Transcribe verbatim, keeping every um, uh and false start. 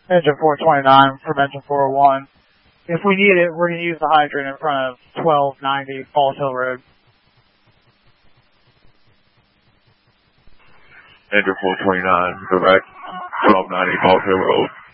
Engine four twenty-nine from engine four oh one. If we need it, we're going to use the hydrant in front of twelve ninety Falls Hill Road. Engine four twenty-nine, direct, twelve ninety Falls Hill Road.